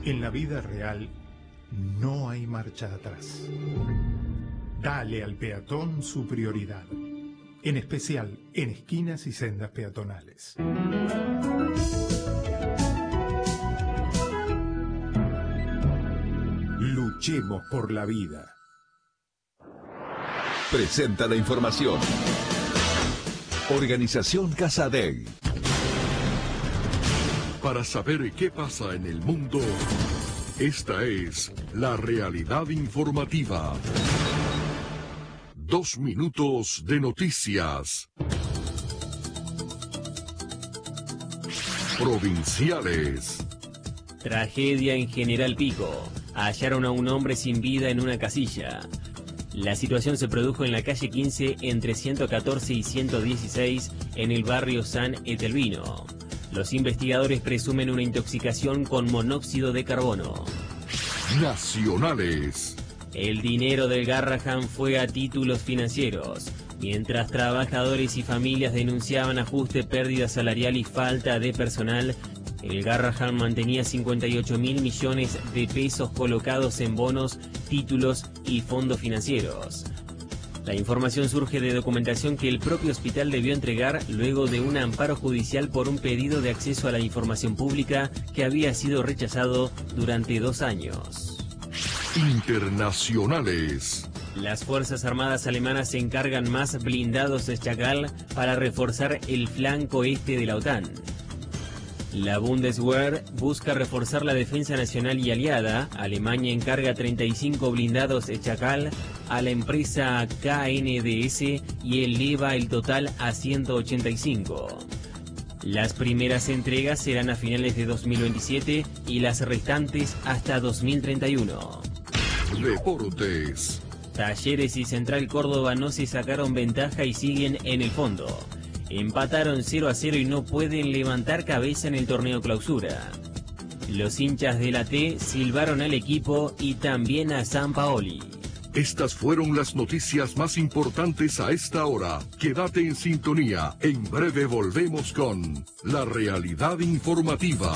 En la vida real no hay marcha atrás. Dale al peatón su prioridad, en especial en esquinas y sendas peatonales. Luchemos por la vida. Presenta la información. Organización Casadei. Para saber qué pasa en el mundo, esta es la realidad informativa. 2 minutos de noticias. Provinciales. Tragedia en General Pico. Hallaron a un hombre sin vida en una casilla. La situación se produjo en la calle 15 entre 114 y 116 en el barrio San Etelvino. Los investigadores presumen una intoxicación con monóxido de carbono. Nacionales. El dinero del Garrahan fue a títulos financieros. Mientras trabajadores y familias denunciaban ajuste, pérdida salarial y falta de personal, el Garrahan mantenía 58.000 millones de pesos colocados en bonos, títulos y fondos financieros. La información surge de documentación que el propio hospital debió entregar luego de un amparo judicial por un pedido de acceso a la información pública que había sido rechazado durante 2 años. Internacionales. Las Fuerzas Armadas alemanas se encargan más blindados de Chacal para reforzar el flanco este de la OTAN. La Bundeswehr busca reforzar la defensa nacional y aliada. Alemania encarga 35 blindados Chacal a la empresa KNDS y eleva el total a 185. Las primeras entregas serán a finales de 2027 y las restantes hasta 2031. Deportes. Talleres y Central Córdoba no se sacaron ventaja y siguen en el fondo. Empataron 0-0 y no pueden levantar cabeza en el torneo clausura. Los hinchas de la T silbaron al equipo y también a Sampaoli. Estas fueron las noticias más importantes a esta hora. Quédate en sintonía. En breve volvemos con la realidad informativa.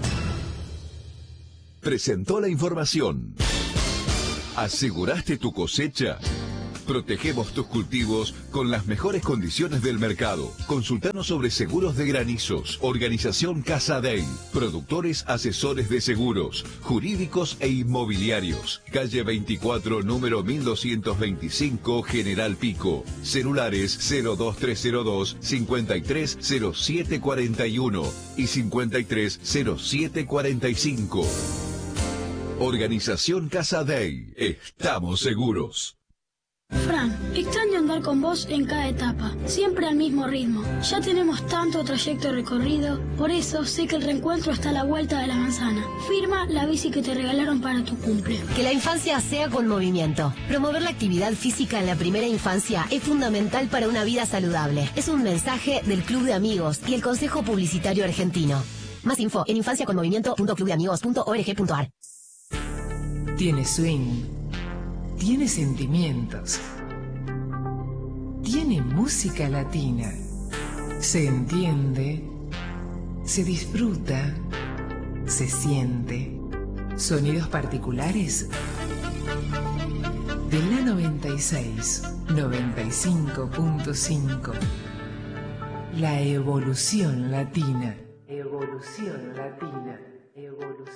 Presentó la información. ¿Aseguraste tu cosecha? Protegemos tus cultivos con las mejores condiciones del mercado. Consultanos sobre seguros de granizos. Organización Casadei. Productores asesores de seguros, jurídicos e inmobiliarios. Calle 24, número 1225, General Pico. Celulares 02302 530741 y 530745. Organización Casadei. Estamos seguros. Fran, extraño andar con vos en cada etapa, siempre al mismo ritmo. Ya tenemos tanto trayecto recorrido, por eso sé que el reencuentro está a la vuelta de la manzana. Firma la bici que te regalaron para tu cumple. Que la infancia sea con movimiento. Promover la actividad física en la primera infancia es fundamental para una vida saludable. Es un mensaje del Club de Amigos y el Consejo Publicitario Argentino. Más info en infanciaconmovimiento.clubdeamigos.org.ar. Tiene swing, tiene sentimientos, tiene música latina, se entiende, se disfruta, se siente, sonidos particulares de la 96, 95.5, la evolución latina, evolución latina, evolución.